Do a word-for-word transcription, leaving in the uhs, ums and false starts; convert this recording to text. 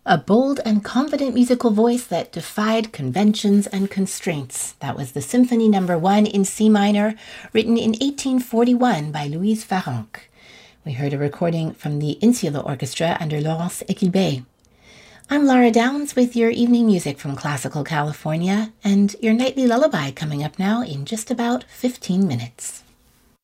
A bold and confident musical voice that defied conventions and constraints. That was the Symphony Number One in C minor, written in eighteen forty-one by Louise Farrenc. We heard a recording from the Insula Orchestra under Laurence Equilbé. I'm Laura Downs with your evening music from Classical California, and your nightly lullaby coming up now in just about fifteen minutes.